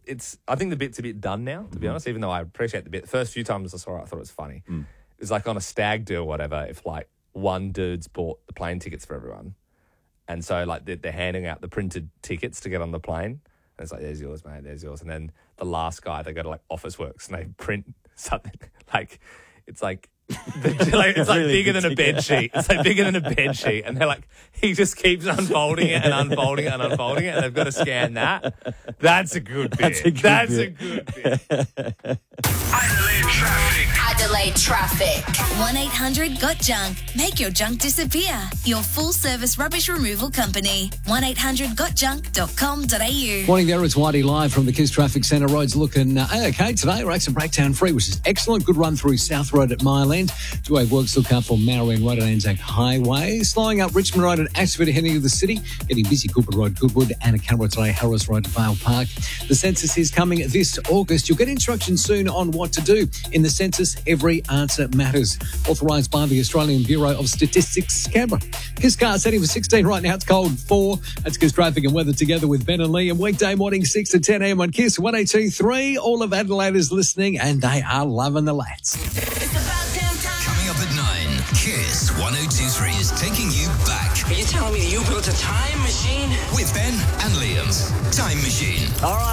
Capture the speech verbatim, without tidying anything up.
it's. I think the bit's a bit done now, to be mm. honest. Even though I appreciate the bit, the first few times I saw it, I thought it was funny. Mm. It was like on a stag do or whatever. If like one dude's bought the plane tickets for everyone, and so like they're, they're handing out the printed tickets to get on the plane, and it's like there's yours, mate, there's yours, and then the last guy they go to like Officeworks and they print something like it's like. like, it's like really bigger than a bed sheet. It's like bigger than a bed sheet, and they're like, he just keeps unfolding it and unfolding it and unfolding it, and they've got to scan that. That's a good bit. That's a good That's bit. A good bit. Adelaide traffic. Adelaide traffic. One eight hundred got junk. Make your junk disappear. Your full service rubbish removal company. One eight hundred got junk dot com dot a u. Morning there, it's Whitey live from the Kiss Traffic Centre. Roads looking uh, okay today. We're actually breakdown free, which is excellent. Good run through South Road at Mile End. Two-way works look out for Marion Road and Anzac Highway. Slowing up Richmond Road and Axford heading to the city. Getting busy Cooper Road, Goodwood, and a camera today, Harris Road, Vale Park. The census is coming this August. You'll get instructions soon on what to do. In the census, every answer matters. Authorised by the Australian Bureau of Statistics, Canberra. Kiss car setting for sixteen right now. It's cold four. That's Kiss traffic and weather together with Ben and Lee. And weekday morning six to ten a.m. on Kiss one eight two three. All of Adelaide is listening and they are loving the lads. Coming up at nine, Kiss one oh two three is taking you back. Are you telling me you built a time machine? With Ben and Liam's Time Machine. All right.